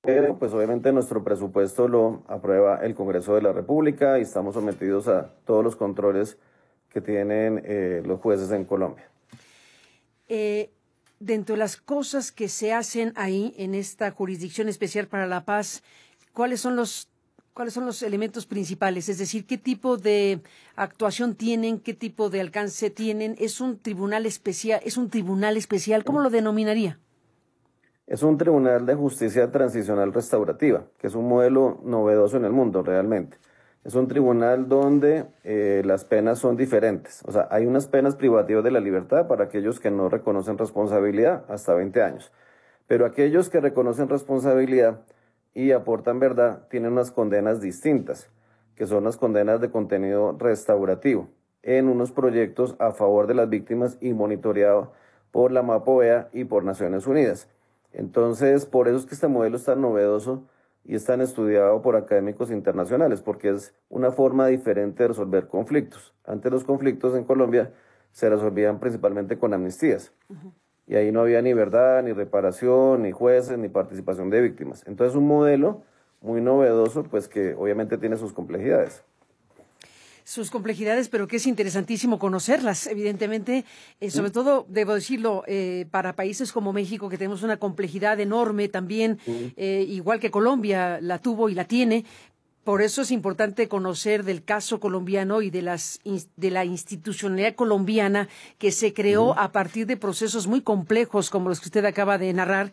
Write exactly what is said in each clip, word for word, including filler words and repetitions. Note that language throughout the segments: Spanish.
Pero pues obviamente nuestro presupuesto lo aprueba el Congreso de la República y estamos sometidos a todos los controles que tienen eh, los jueces en Colombia. Eh, dentro de las cosas que se hacen ahí en esta Jurisdicción Especial para la Paz, ¿cuáles son los cuáles son los elementos principales? Es decir, ¿qué tipo de actuación tienen? ¿Qué tipo de alcance tienen? ¿Es un tribunal especial? ¿Es un tribunal especial? ¿Cómo lo denominaría? Es un tribunal de justicia transicional restaurativa, que es un modelo novedoso en el mundo realmente. Es un tribunal donde eh, las penas son diferentes. O sea, hay unas penas privativas de la libertad para aquellos que no reconocen responsabilidad, hasta veinte años. Pero aquellos que reconocen responsabilidad y aportan verdad tienen unas condenas distintas, que son las condenas de contenido restaurativo, en unos proyectos a favor de las víctimas y monitoreado por la MAPOEA y por Naciones Unidas. Entonces, por eso es que este modelo es tan novedoso y es tan estudiado por académicos internacionales, porque es una forma diferente de resolver conflictos. Antes los conflictos en Colombia se resolvían principalmente con amnistías. Uh-huh. Y ahí no había ni verdad, ni reparación, ni jueces, ni participación de víctimas. Entonces, un modelo muy novedoso, pues que obviamente tiene sus complejidades. Sus complejidades, pero que es interesantísimo conocerlas, evidentemente, eh, sobre sí. todo, debo decirlo, eh, para países como México, que tenemos una complejidad enorme también, sí. eh, igual que Colombia la tuvo y la tiene. Por eso es importante conocer del caso colombiano y de las de la institucionalidad colombiana que se creó sí. a partir de procesos muy complejos como los que usted acaba de narrar.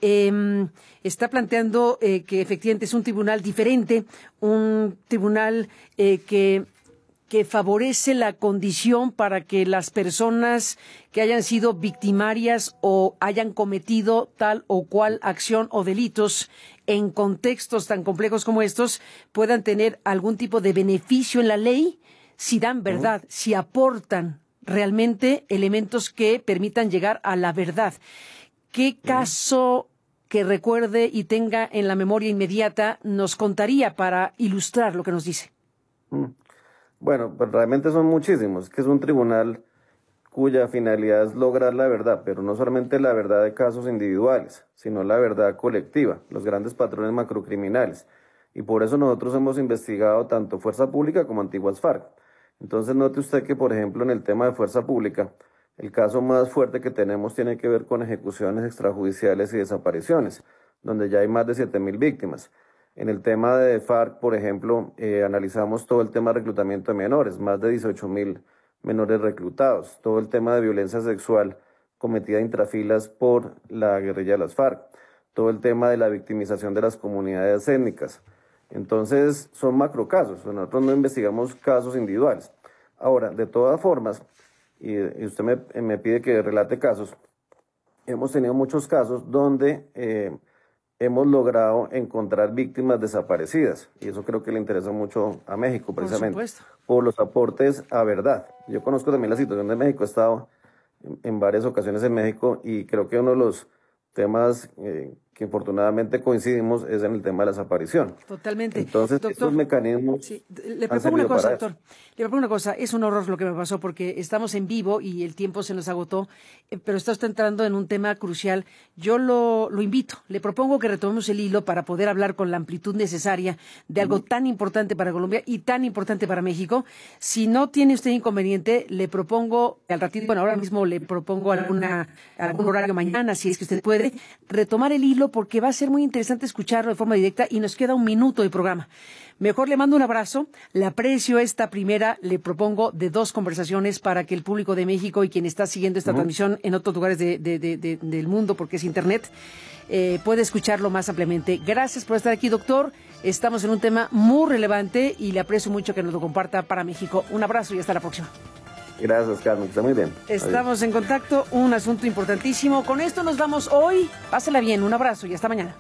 Eh, está planteando eh, que efectivamente es un tribunal diferente, un tribunal eh, que que favorece la condición para que las personas que hayan sido victimarias o hayan cometido tal o cual acción o delitos en contextos tan complejos como estos puedan tener algún tipo de beneficio en la ley si dan verdad, uh-huh. si aportan realmente elementos que permitan llegar a la verdad. ¿Qué uh-huh. caso que recuerde y tenga en la memoria inmediata nos contaría para ilustrar lo que nos dice? Uh-huh. Bueno, pues realmente son muchísimos, que es un tribunal cuya finalidad es lograr la verdad, pero no solamente la verdad de casos individuales, sino la verdad colectiva, los grandes patrones macrocriminales. Y por eso nosotros hemos investigado tanto Fuerza Pública como Antiguas FARC. Entonces note usted que, por ejemplo, en el tema de Fuerza Pública, el caso más fuerte que tenemos tiene que ver con ejecuciones extrajudiciales y desapariciones, donde ya hay más de siete mil víctimas. En el tema de FARC, por ejemplo, eh, analizamos todo el tema de reclutamiento de menores, más de dieciocho mil menores reclutados, todo el tema de violencia sexual cometida intrafilas por la guerrilla de las FARC, todo el tema de la victimización de las comunidades étnicas. Entonces, son macrocasos, nosotros no investigamos casos individuales. Ahora, de todas formas, y, y usted me, me pide que relate casos, hemos tenido muchos casos donde Eh, hemos logrado encontrar víctimas desaparecidas, y eso creo que le interesa mucho a México, precisamente, por supuesto, por los aportes a verdad. Yo conozco también la situación de México, he estado en, en varias ocasiones en México, y creo que uno de los temas eh, que infortunadamente coincidimos es en el tema de la desaparición. Totalmente. Entonces, doctor, estos mecanismos sí. Le propongo una cosa, doctor. Le propongo una cosa. Es un horror lo que me pasó porque estamos en vivo y el tiempo se nos agotó, eh, pero está usted entrando en un tema crucial. Yo lo, lo invito, le propongo que retomemos el hilo para poder hablar con la amplitud necesaria de algo uh-huh. tan importante para Colombia y tan importante para México. Si no tiene usted inconveniente, le propongo al ratito, bueno, ahora mismo le propongo alguna algún horario mañana, si es que usted puede, retomar el hilo porque va a ser muy interesante escucharlo de forma directa y nos queda un minuto de programa. Mejor le mando un abrazo, le aprecio esta primera, le propongo de dos conversaciones para que el público de México y quien está siguiendo esta uh-huh. transmisión en otros lugares de, de, de, de, del mundo, porque es internet, eh, pueda escucharlo más ampliamente. Gracias por estar aquí, doctor. Estamos en un tema muy relevante y le aprecio mucho que nos lo comparta para México. Un abrazo y hasta la próxima. Gracias, Carmen, está muy bien. Estamos Adiós. En contacto, un asunto importantísimo. Con esto nos vamos hoy. Pásela bien, un abrazo y hasta mañana.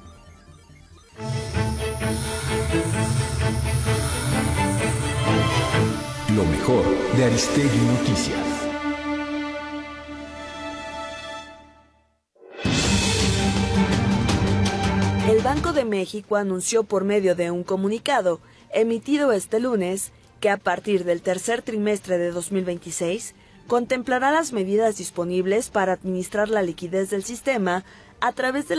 Lo mejor de Aristegui Noticias. El Banco de México anunció por medio de un comunicado emitido este lunes que a partir del tercer trimestre de dos mil veintiséis contemplará las medidas disponibles para administrar la liquidez del sistema a través de